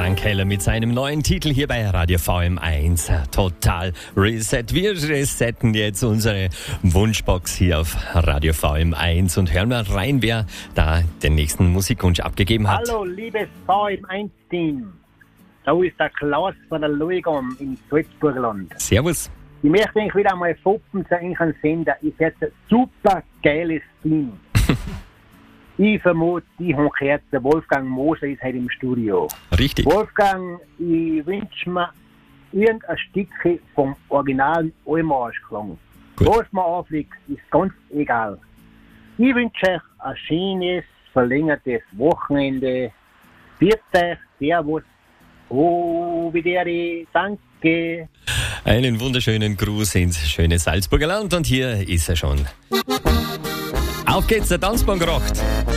Frank Keller mit seinem neuen Titel hier bei Radio VM1. Total Reset. Wir resetten jetzt unsere Wunschbox hier auf Radio VM1 und hören mal rein, wer da den nächsten Musikwunsch abgegeben hat. Hallo, liebes VM1-Team. Da ist der Klaus von der Luigam im Salzburgland. Servus. Ich möchte eigentlich wieder einmal foppen zu einem Sender. Ist jetzt ein super geiles Team. Ich vermute, die haben gehört, der Wolfgang Moser ist heute im Studio. Richtig. Wolfgang, ich wünsche mir irgendein Stückchen vom originalen Almarschklang. Was man auflegt, ist ganz egal. Ich wünsche euch ein schönes, verlängertes Wochenende. Bitte, Servus, danke. Einen wunderschönen Gruß ins schöne Salzburger Land und hier ist er schon. Auf geht's, der Tanzbank rockt.